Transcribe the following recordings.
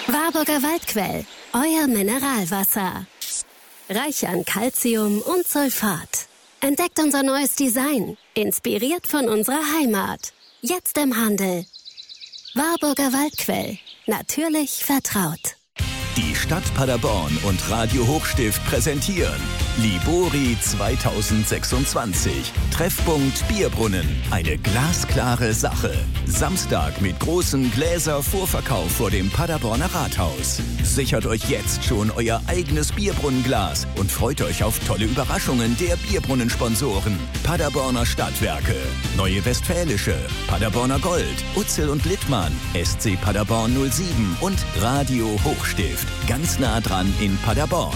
Warburger Waldquell, euer Mineralwasser. Reich an Calcium und Sulfat. Entdeckt unser neues Design, inspiriert von unserer Heimat. Jetzt im Handel. Warburger Waldquell, natürlich vertraut. Die Stadt Paderborn und Radio Hochstift präsentieren Libori 2026. Treffpunkt Bierbrunnen. Eine glasklare Sache. Samstag mit großem Gläser-Vorverkauf vor dem Paderborner Rathaus. Sichert euch jetzt schon euer eigenes Bierbrunnenglas und freut euch auf tolle Überraschungen der Bierbrunnensponsoren. Paderborner Stadtwerke, Neue Westfälische, Paderborner Gold, Utzel und Littmann, SC Paderborn 07 und Radio Hochstift. Ganz nah dran in Paderborn.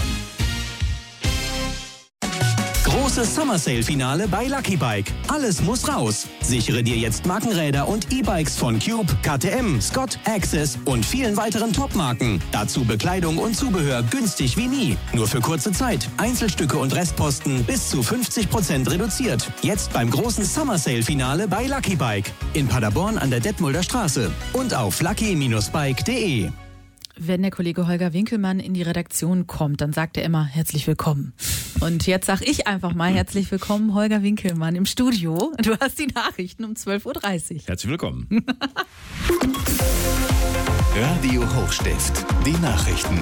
Großes Summer Sale Finale bei Lucky Bike. Alles muss raus. Sichere dir jetzt Markenräder und E-Bikes von Cube, KTM, Scott, Access und vielen weiteren Top-Marken. Dazu Bekleidung und Zubehör günstig wie nie. Nur für kurze Zeit. Einzelstücke und Restposten bis zu 50% reduziert. Jetzt beim großen Summer Sale Finale bei Lucky Bike. In Paderborn an der Detmolder Straße und auf lucky-bike.de. Wenn der Kollege Holger Winkelmann in die Redaktion kommt, dann sagt er immer herzlich willkommen. Und jetzt sage ich einfach mal herzlich willkommen, Holger Winkelmann im Studio. Du hast die Nachrichten um 12.30 Uhr. Herzlich willkommen. Radio Hochstift, die Nachrichten.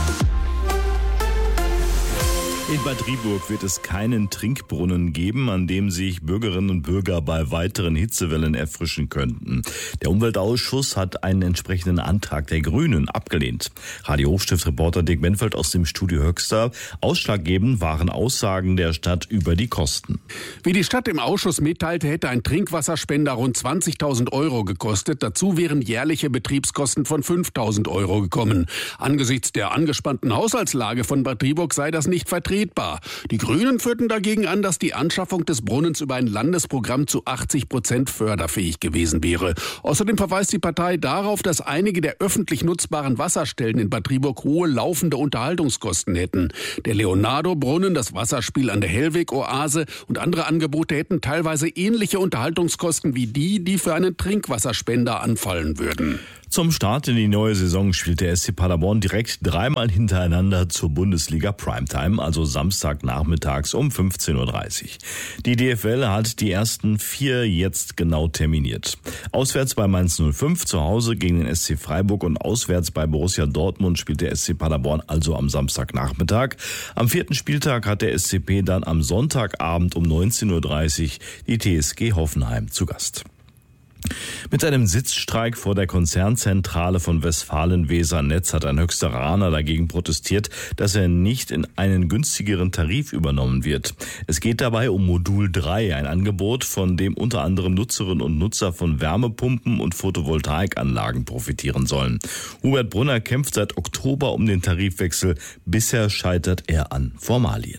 In Bad Driburg wird es keinen Trinkbrunnen geben, an dem sich Bürgerinnen und Bürger bei weiteren Hitzewellen erfrischen könnten. Der Umweltausschuss hat einen entsprechenden Antrag der Grünen abgelehnt. Radio Hochstift-Reporter Dick Menfeld aus dem Studio Höxter. Ausschlaggebend waren Aussagen der Stadt über die Kosten. Wie die Stadt im Ausschuss mitteilte, hätte ein Trinkwasserspender rund 20.000 Euro gekostet. Dazu wären jährliche Betriebskosten von 5.000 Euro gekommen. Angesichts der angespannten Haushaltslage von Bad Driburg sei das nicht vertretbar. Die Grünen führten dagegen an, dass die Anschaffung des Brunnens über ein Landesprogramm zu 80% förderfähig gewesen wäre. Außerdem verweist die Partei darauf, dass einige der öffentlich nutzbaren Wasserstellen in Bad Driburg hohe laufende Unterhaltungskosten hätten. Der Leonardo-Brunnen, das Wasserspiel an der Hellweg-Oase und andere Angebote hätten teilweise ähnliche Unterhaltungskosten wie die für einen Trinkwasserspender anfallen würden. Zum Start in die neue Saison spielt der SC Paderborn direkt dreimal hintereinander zur Bundesliga Primetime, also Samstagnachmittags um 15.30 Uhr. Die DFL hat die ersten 4 jetzt genau terminiert. Auswärts bei Mainz 05, zu Hause gegen den SC Freiburg und auswärts bei Borussia Dortmund spielt der SC Paderborn also am Samstagnachmittag. Am 4. Spieltag hat der SCP dann am Sonntagabend um 19.30 Uhr die TSG Hoffenheim zu Gast. Mit einem Sitzstreik vor der Konzernzentrale von Westfalen-Weser Netz hat ein Höxteraner dagegen protestiert, dass er nicht in einen günstigeren Tarif übernommen wird. Es geht dabei um Modul 3, ein Angebot, von dem unter anderem Nutzerinnen und Nutzer von Wärmepumpen und Photovoltaikanlagen profitieren sollen. Hubert Brunner kämpft seit Oktober um den Tarifwechsel. Bisher scheitert er an Formalien.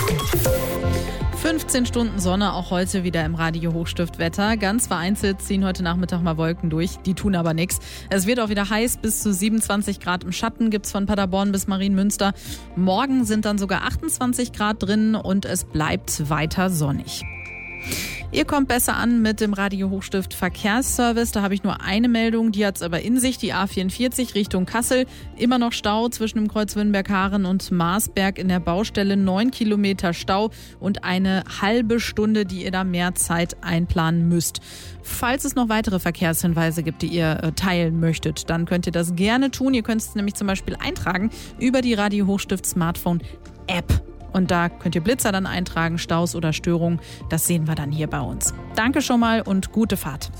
15 Stunden Sonne, auch heute wieder im Radio Hochstift Wetter. Ganz vereinzelt ziehen heute Nachmittag mal Wolken durch, die tun aber nichts. Es wird auch wieder heiß, bis zu 27 Grad im Schatten gibt's von Paderborn bis Marienmünster. Morgen sind dann sogar 28 Grad drin und es bleibt weiter sonnig. Ihr kommt besser an mit dem Radio Hochstift Verkehrsservice. Da habe ich nur eine Meldung, die hat es aber in sich. Die A44 Richtung Kassel. Immer noch Stau zwischen dem Kreuz Wünnberg-Haaren und Marsberg in der Baustelle. 9 Kilometer Stau und eine halbe Stunde, die ihr da mehr Zeit einplanen müsst. Falls es noch weitere Verkehrshinweise gibt, die ihr teilen möchtet, dann könnt ihr das gerne tun. Ihr könnt es nämlich zum Beispiel eintragen über die Radio Hochstift Smartphone App. Und da könnt ihr Blitzer dann eintragen, Staus oder Störungen. Das sehen wir dann hier bei uns. Danke schon mal und gute Fahrt.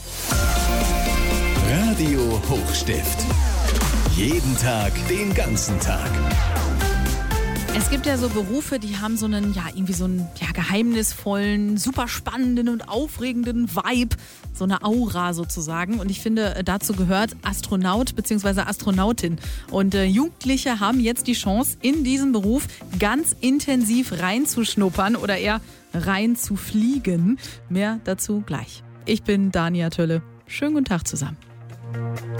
Radio Hochstift. Jeden Tag, den ganzen Tag. Es gibt ja so Berufe, die haben so einen, geheimnisvollen, super spannenden und aufregenden Vibe, so eine Aura sozusagen. Und ich finde, dazu gehört Astronaut bzw. Astronautin. Und Jugendliche haben jetzt die Chance, in diesen Beruf ganz intensiv reinzuschnuppern oder eher reinzufliegen. Mehr dazu gleich. Ich bin Dania Tölle. Schönen guten Tag zusammen.